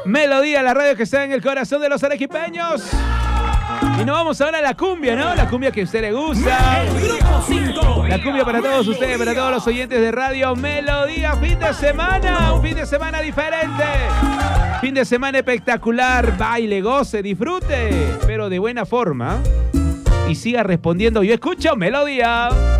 Melodía, la radio que está en el corazón de los arequipeños. Y nos vamos ahora a la cumbia, ¿no? La cumbia que a usted le gusta. La cumbia para todos ustedes, para todos los oyentes de Radio Melodía. Fin de semana, un fin de semana diferente. Fin de semana espectacular. Baile, goce, disfrute, pero de buena forma. Y siga respondiendo. Yo escucho Melodía.